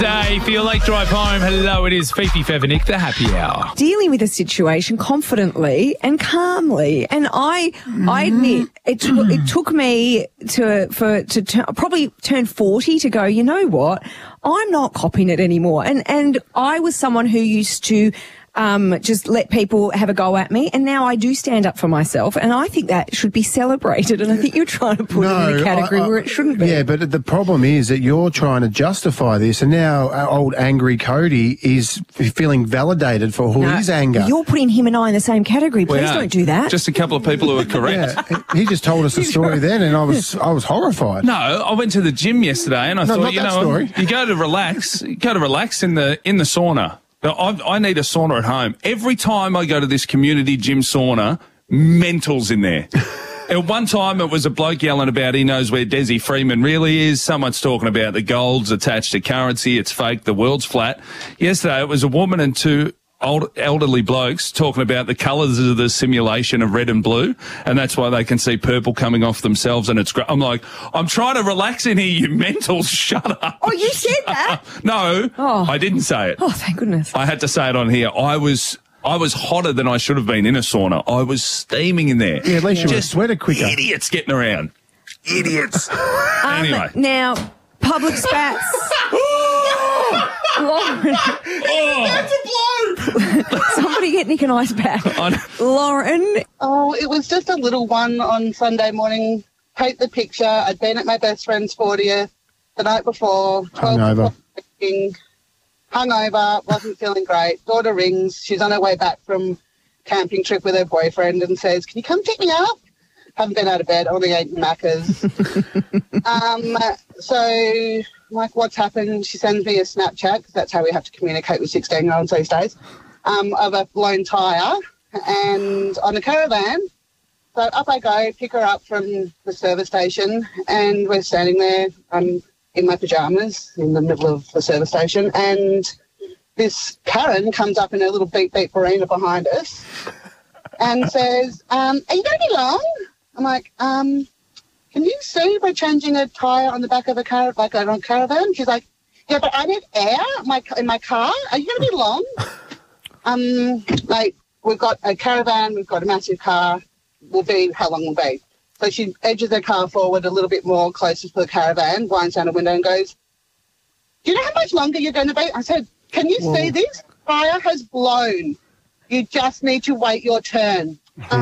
Day for your late drive home. Hello, it is Fifi Fevenick, the happy hour. Dealing with a situation confidently and calmly, and I admit it took me to probably turn 40 to go, you know what, I'm not copying it anymore, and I was someone who used to just let people have a go at me, and now I do stand up for myself, and I think that should be celebrated, and I think you're trying to put it in a category where it shouldn't be. Yeah, but the problem is that you're trying to justify this, and now old angry Cody is feeling validated for all his anger. You're putting him and I in the same category. Please don't do that. Just a couple of people who are correct. Yeah, he just told us a story then, and I was horrified. No, I went to the gym yesterday, and I thought, you go to relax in the sauna. Now, I need a sauna at home. Every time I go to this community gym sauna, mental's in there. At one time, it was a bloke yelling about he knows where Desi Freeman really is. Someone's talking about the gold's attached to currency. It's fake. The world's flat. Yesterday, it was a woman and two elderly blokes talking about the colours of the simulation of red and blue, and that's why they can see purple coming off themselves, and it's great. I'm like, I'm trying to relax in here, you mentals, shut up. Oh, you said that? No, I didn't say it. Oh, thank goodness. I had to say it on here. I was hotter than I should have been in a sauna. I was steaming in there. Yeah, at least you would have sweated quicker. Idiots getting around. Idiots. Anyway. Now, public spats. Lauren. That's a blow. Somebody get Nick an ice pack. Lauren. Oh, it was just a little one on Sunday morning. Take the picture. I'd been at my best friend's 40th the night before. Hungover, wasn't feeling great. Daughter rings. She's on her way back from camping trip with her boyfriend and says, "Can you come pick me up?" Haven't been out of bed, only eaten Macca's. So I'm like, what's happened? She sends me a Snapchat, because that's how we have to communicate with 16-year-olds these days, of a blown tyre and on a caravan. So up I go, pick her up from the service station, and we're standing there in my pyjamas in the middle of the service station, and this Karen comes up in her little beep Barina behind us and says, are you going to be long? I'm like, can you see we're changing a tyre on the back of a car, like on a caravan? She's like, yeah, but I need air in my car. Are you going to be long? Like, we've got a caravan, we've got a massive car. We'll be how long we'll be. So she edges her car forward a little bit more, closer to the caravan, winds down the window and goes, do you know how much longer you're going to be? I said, can you see this? Fire has blown. You just need to wait your turn.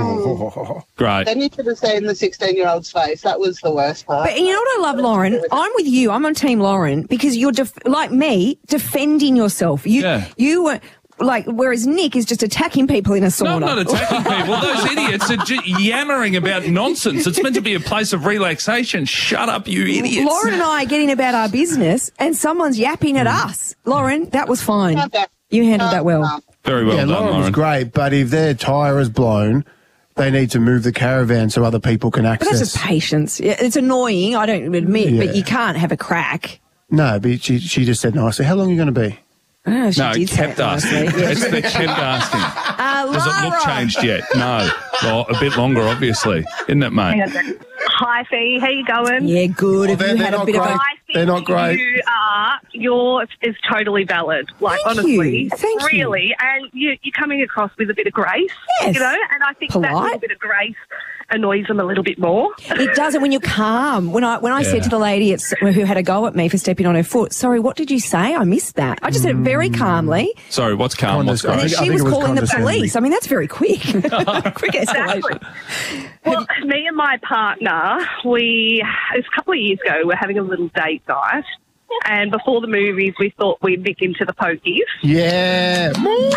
Great. Then you should have seen the 16-year-old's face. That was the worst part. But you know what I love, Lauren? I'm with you. I'm on Team Lauren, because you're, like me, defending yourself. You were... Like, whereas Nick is just attacking people in a sauna. No, I'm not attacking people. Those idiots are yammering about nonsense. It's meant to be a place of relaxation. Shut up, you idiots. Lauren and I are getting about our business, and someone's yapping at us. Lauren, that was fine. You handled that well. Very well done, Lauren was great, but if their tyre is blown, they need to move the caravan so other people can access. But that's just patience. It's annoying, I don't admit, but you can't have a crack. No, but she just said nicely, how long are you going to be? Oh, she no, did kept asking. It's the kept asking. Has it look changed yet? No. Well, a bit longer, obviously. Isn't it, mate? Hi, Fee. How you going? Yeah, good. Have you had a bit of a... They're not great. Yours is totally valid. Like, Thank honestly. you. Thank really. you. And you're coming across with a bit of grace. Yes. You know, and I think that little bit of grace annoys them a little bit more. It doesn't when you're calm. When I said to the lady who had a go at me for stepping on her foot, sorry, what did you say? I missed that. I just said it very calmly. Sorry, what's calm? What's And then grace? she was calling the police. I mean, that's very quick. Quick escalation. Exactly. Well, me and my partner, it was a couple of years ago, we're having a little date night. And before the movies, we thought we'd nick into the pokies. Yeah.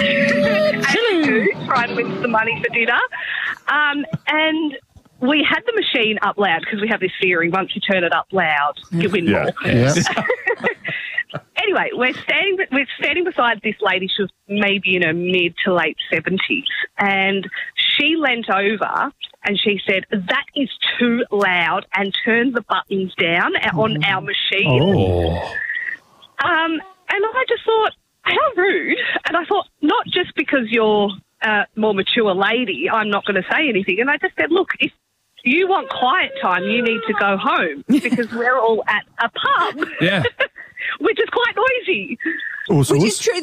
And try and win some money for dinner. And we had the machine up loud because we have this theory, once you turn it up loud, you win more. Yeah. Anyway, we're standing beside this lady. She was maybe in her mid to late 70s. And she leant over and she said, that is too loud, and turned the buttons down on our machine. Oh. And I just thought, how rude. And I thought, not just because you're a more mature lady, I'm not going to say anything. And I just said, look, if you want quiet time, you need to go home because we're all at a pub. Yeah. which is quite noisy. Which is true.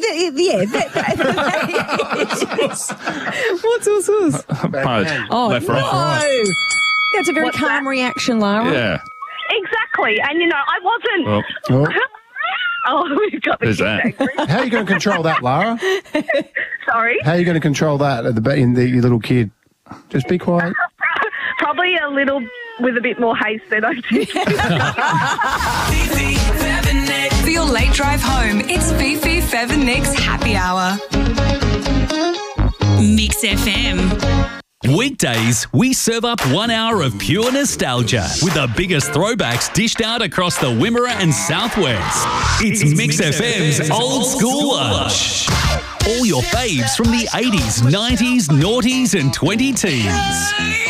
What's sauce? Left, right. That's a very calm reaction, Lara. Yeah. Exactly. And, I wasn't... Oh, we've got the kids angry. How are you going to control that, Lara? Sorry? How are you going to control that in your little kid? Just be quiet. Probably a little with a bit more haste than I did. For your late drive home, it's Fifi, Fev and Nick's Happy Hour. Mix FM. Weekdays, we serve up 1 hour of pure nostalgia with the biggest throwbacks dished out across the Wimmera and Southwest. It's Mix FM's Old School Lunch. All your faves from the 80s, 90s, noughties and 2010s.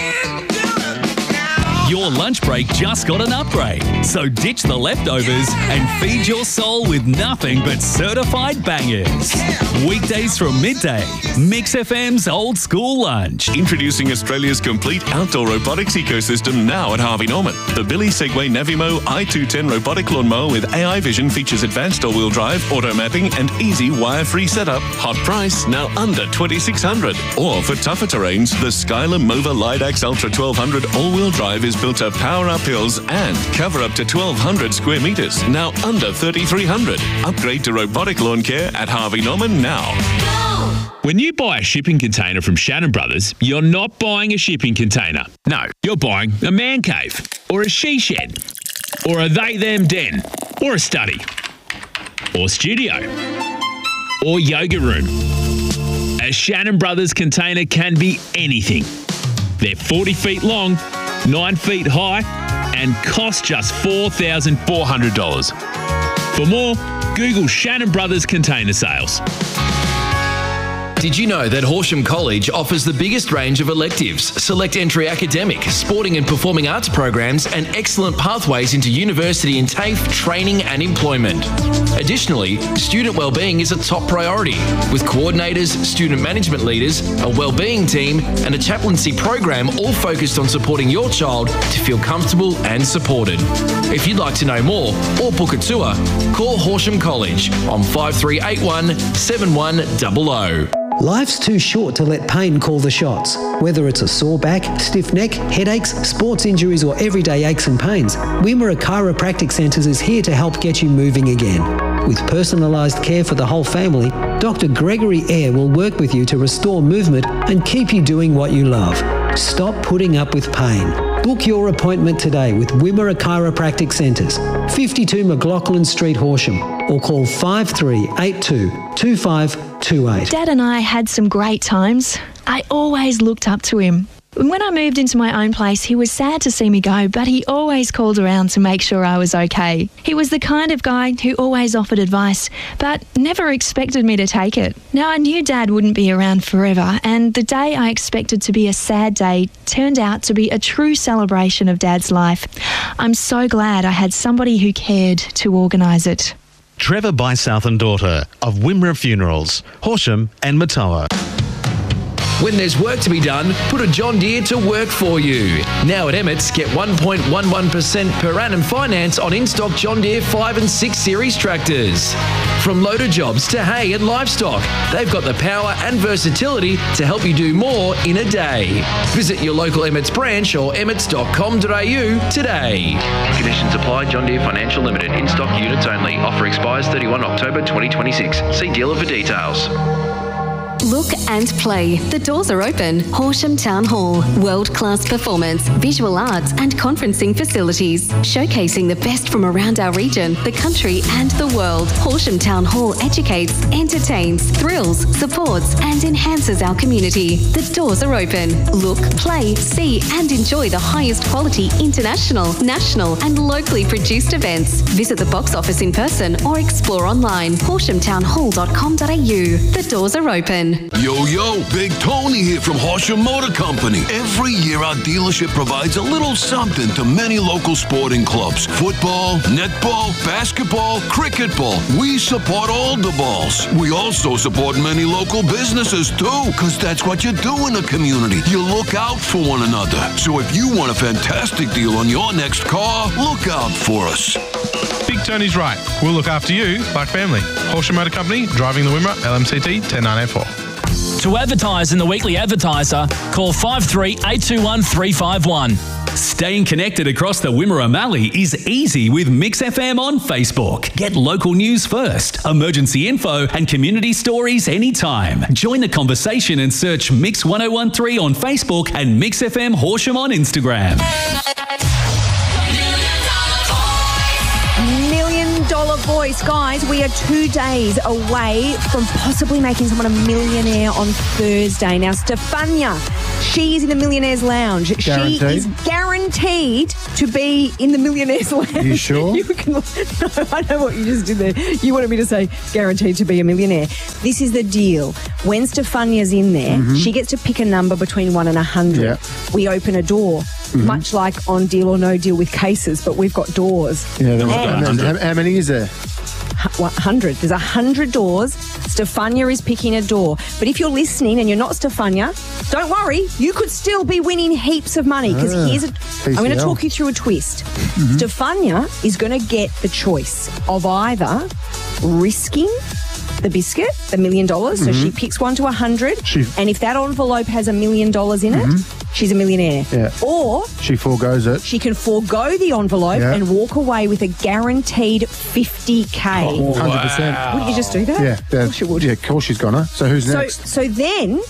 Your lunch break just got an upgrade, so ditch the leftovers and feed your soul with nothing but certified bangers. Weekdays from midday, Mix FM's Old School Lunch. Introducing Australia's complete outdoor robotics ecosystem now at Harvey Norman. The Billy Segway Navimo i210 robotic lawnmower with AI vision features advanced all-wheel drive, auto mapping and easy wire-free setup. Hot price, now under $2,600. Or for tougher terrains, the Skylar Mova Lidax Ultra 1200 all-wheel drive is built to power up hills and cover up to 1,200 square metres, now under $3,300. Upgrade to robotic lawn care at Harvey Norman now. When you buy a shipping container from Shannon Brothers, you're not buying a shipping container. No, you're buying a man cave, or a she shed, or a they-them den, or a study, or studio, or yoga room. A Shannon Brothers container can be anything. They're 40 feet long, 9 feet high, and cost just $4,400. For more, Google Shannon Brothers Container Sales. Did you know that Horsham College offers the biggest range of electives, select entry academic, sporting and performing arts programs, and excellent pathways into university and TAFE training and employment? Additionally, student wellbeing is a top priority, with coordinators, student management leaders, a wellbeing team, and a chaplaincy program all focused on supporting your child to feel comfortable and supported. If you'd like to know more or book a tour, call Horsham College on 5381 7100. Life's too short to let pain call the shots. Whether it's a sore back, stiff neck, headaches, sports injuries or everyday aches and pains, Wimmera Chiropractic Centres is here to help get you moving again. With personalised care for the whole family, Dr. Gregory Eyre will work with you to restore movement and keep you doing what you love. Stop putting up with pain. Book your appointment today with Wimmera Chiropractic Centres, 52 McLaughlin Street, Horsham, or call 5382 2528. Dad and I had some great times. I always looked up to him. When I moved into my own place, he was sad to see me go, but he always called around to make sure I was okay. He was the kind of guy who always offered advice, but never expected me to take it. Now, I knew Dad wouldn't be around forever, and the day I expected to be a sad day turned out to be a true celebration of Dad's life. I'm so glad I had somebody who cared to organise it. Trevor Bysouth and daughter of Wimmera Funerals, Horsham and Matoa. When there's work to be done, put a John Deere to work for you. Now at Emmett's, get 1.11% per annum finance on in-stock John Deere 5 and 6 Series tractors. From loader jobs to hay and livestock, they've got the power and versatility to help you do more in a day. Visit your local Emmett's branch or emmets.com.au today. Conditions apply. John Deere Financial Limited. In-stock units only. Offer expires 31 October 2026. See dealer for details. Look and play. The doors are open. Horsham Town Hall. World-class performance, visual arts and conferencing facilities. Showcasing the best from around our region, the country and the world. Horsham Town Hall educates, entertains, thrills, supports and enhances our community. The doors are open. Look, play, see and enjoy the highest quality international, national and locally produced events. Visit the box office in person or explore online. horshamtownhall.com.au. The doors are open. Yo, Big Tony here from Horsham Motor Company. Every year our dealership provides a little something to many local sporting clubs. Football, netball, basketball, cricket ball. We support all the balls. We also support many local businesses too, because that's what you do in a community. You look out for one another. So if you want a fantastic deal on your next car, look out for us. Big Tony's right. We'll look after you like family. Horsham Motor Company, driving the Wimmera, LMCT 10984. To advertise in the Weekly Advertiser, call 53-821 351. Staying connected across the Wimmera Mallee is easy with Mix FM on Facebook. Get local news first, emergency info and community stories anytime. Join the conversation and search Mix 1013 on Facebook and Mix FM Horsham on Instagram. $1 Million Voice. Guys, we are 2 days away from possibly making someone a millionaire on Thursday. Now, Stefania, she is in the Millionaires Lounge. Guaranteed? She is guaranteed to be in the Millionaires Lounge. You sure? No, I know what you just did there. You wanted me to say guaranteed to be a millionaire. This is the deal. When Stefania's in there, she gets to pick a number between 1 and 100. Yeah. We open a door, much like on Deal or No Deal with cases, but we've got doors. Yeah, how many is there? 100. There's 100 doors. Stefania is picking a door. But if you're listening and you're not Stefania, don't worry. You could still be winning heaps of money because I'm going to talk you through a twist. Stefania is going to get the choice of either risking the biscuit, the $1 million. So she picks 1 to 100. And if that envelope has $1 million in it, she's a millionaire. Yeah. Or she foregoes it. She can forego the envelope and walk away with a guaranteed $50K. 100%. Wouldn't you just do that? Yeah. Of course you would. Yeah, of course she's gonna. So who's next? So then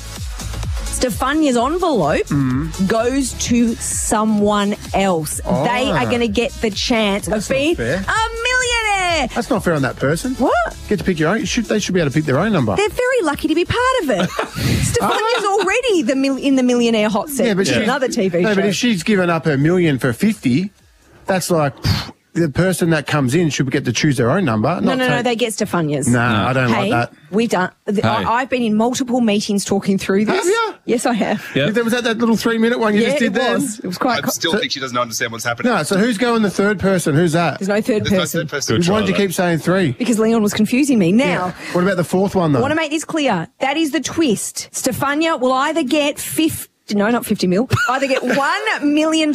Stefania's envelope goes to someone else. Oh. They are going to get the chance of being a millionaire. That's not fair on that person. What? Get to pick your own. They should be able to pick their own number. They're very lucky to be part of it. Stefania's already in the millionaire hot seat. Yeah, but which is another TV show. No, but if she's given up $1 million for 50, that's like the person that comes in should get to choose their own number. No, they get Stefania's. No, I don't like that. We've done. I've been in multiple meetings talking through this. Have you? Yes, I have. Yep. Was that little 3-minute one you just did there? It was quite. I still think she doesn't understand what's happening. No, so who's going the third person? Who's that? There's no third person. Why did you keep saying 3? Because Leon was confusing me. Now, what about the fourth one, though? I want to make this clear. That is the twist. Stefania will either get 50. No, not 50 mil. Either get $1 million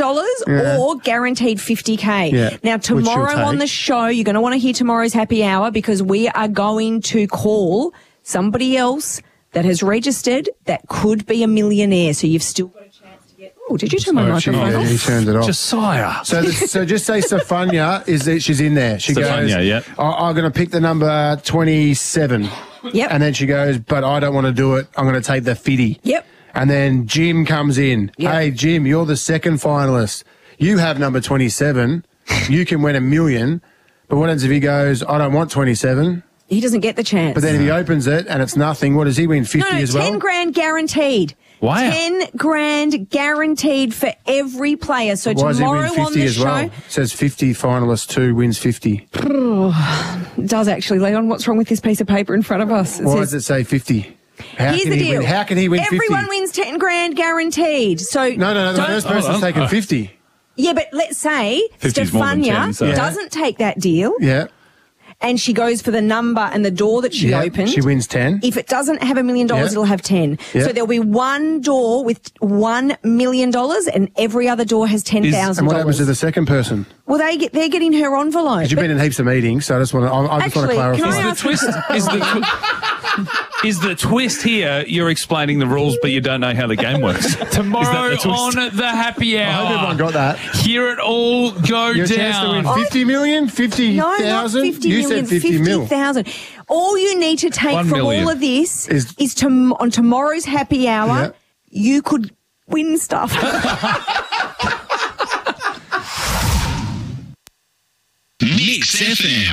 or guaranteed $50K. Yeah. Now, tomorrow on the show, you're going to want to hear tomorrow's happy hour because we are going to call somebody else that has registered that could be a millionaire. So you've still got a chance to get... Oh, did you turn my microphone off? He turned it off. Josiah. So just say Stefania is that she's in there. She goes, I'm going to pick the number 27. Yep. And then she goes, but I don't want to do it. I'm going to take the 50. Yep. And then Jim comes in. Yep. Hey, Jim, you're the second finalist. You have number 27. You can win $1 million. But what happens if he goes, I don't want 27? He doesn't get the chance. But then if he opens it and it's nothing, what does he win? 50 as well? 10 grand guguaranteed. Wow. 10 grand guaranteed for every player. So why tomorrow does he win 50 on the as show. well? It says 50 finalists, 2 wins 50. It does actually, Leon. What's wrong with this piece of paper in front of us? Why does it say 50? Here's the deal. How can he win 50? Everyone wins 10 grand guaranteed. So No, the first person's taken 50. Yeah, but let's say 50's more than 10, Stefania so- doesn't take that deal. Yeah. And she goes for the number and the door that she opened. She wins 10. If it doesn't have $1 million, Yeah. it'll have 10. Yeah. So there'll be one door with $1 million and every other door has $10,000. And what happens to the second person? Well, they're getting her envelope. Because you've been in heaps of meetings, so I just want to clarify. Is the twist here you're explaining the rules but you don't know how the game works? Tomorrow on the happy hour. I hope everyone got that. Hear it all go Your down. chance to win 50 million? 50,000? No, not 50 You million, said 50 mil. 50,000. All you need to take 1 from million. all of this is on tomorrow's happy hour, you could win stuff. Mix FM.